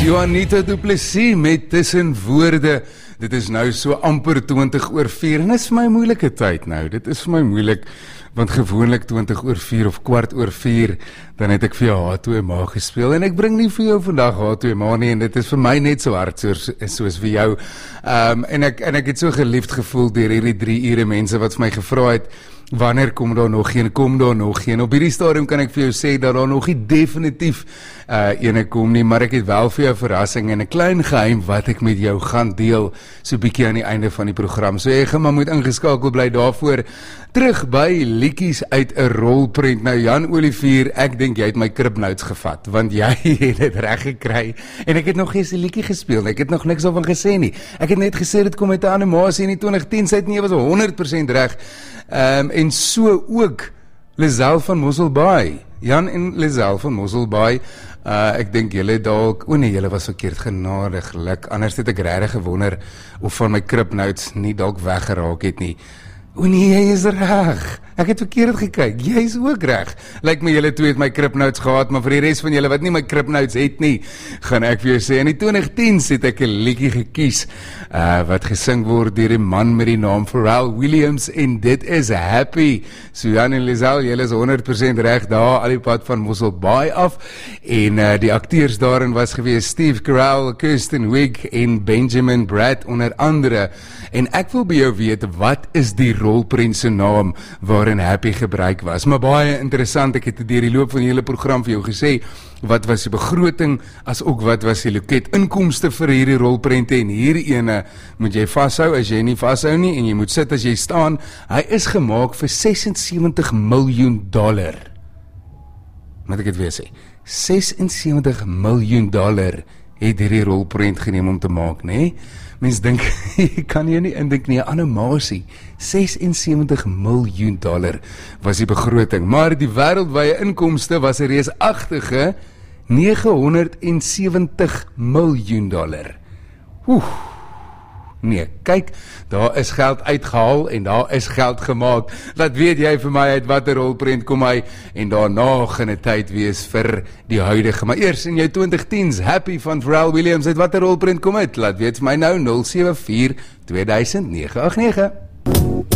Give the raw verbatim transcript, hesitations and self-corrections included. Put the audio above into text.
Juanita Du Plessis met Tussen Woorde. Dit is nou so amper twintig oor vier en dit is vir my 'n moeilike tyd nou. Dit is vir my moeilik, want gewoonlik twintig oor vier of kwart oor vier, dan het ek vir jou H twee M A gespeel en ek bring nie vir jou vandag H twee M A nie en dit is vir my net so hard soos, soos vir jou. Um, en, ek, en ek het so geliefd gevoel deur hierdie drie ure mense wat vir my gevra het, wanneer kom daar nog geen, kom daar nog geen. Op hierdie stadium kan ek vir jou sê dat daar nog nie definitief uh, ene kom nie, maar ek het wel vir jou verrassing en 'n klein geheim wat ek met jou gaan deel, so bietjie aan die einde van die program. So jy gaan maar moet ingeskakel bly daarvoor. Terug by liedjies uit 'n rolprent. Nou Jan Olivier, ek dink jy het my kribnotes gevat, want jy het dit reg gekry en ek het nog geen se liedjie gespeel. Ek het nog niks daarvan gesê nie. Ek het net gesê dit kom met 'n animasie in die twintig tien, sy het nie was honderd persent reg. Um, en so ook Lizelle van Mosselbaai. Jan en Lizelle van Mosselbaai. Uh, ek dink julle dalk, o nee, julle was verkeerd, genadiglik. Anders het ek regtig gewonder of van my kribnotes nie dalk weggeraak het nie. O nee, jy is reg. Ek het verkeerd gekyk. Jy is ook reg. Lyk my julle twee het my kribnotes gehad, maar vir die res van julle wat nie my kribnotes het nie, gaan ek vir jou sê, in die twintig tien het ek 'n liedjie gekies, uh, wat gesing word deur 'n man met die naam Pharrell Williams, en dit is Happy. So Jan en Lizelle, julle is honderd persent reg daar, al die pad van Mosselbaai af, en uh, die akteurs daarin was gewees Steve Carell, Kirsten Wiig en Benjamin Bratt onder andere. En ek wil by jou weet, wat is die rolprent se naam waarin Happy gebruik was? Maar baie interessant, ek het deur die loop van die hele program vir jou gesê, wat was die begroting, as ook wat was die loket inkomste vir hierdie rolprente, en hierdie ene moet jy vashou as jy nie vashou nie, en jy moet sit as jy staan. Hy is gemaak vir ses en sewentig miljoen dollar. Moet ek het weer sê, ses en sewentig miljoen dollar het hierdie rolprent geneem om te maak, nee? Mens dink, jy kan jy nie indink nie, 'n animasie, ses en sewentig miljoen dollar was die begroting, maar die wêreldwye inkomste was 'n reusagtige nege honderd sewentig miljoen dollar. Oeh, nee, kyk, daar is geld uitgehaal en daar is geld gemaak. Laat weet jy vir my uit watter rolprent kom hy, en daarna gaan 'n tyd wees vir die huidige. Maar eers in jou twintig tiens, Happy van Pharrell Williams, uit watter rolprent kom uit? Laat weet vir my nou, nul sewe vier twee duisend nege agt nege.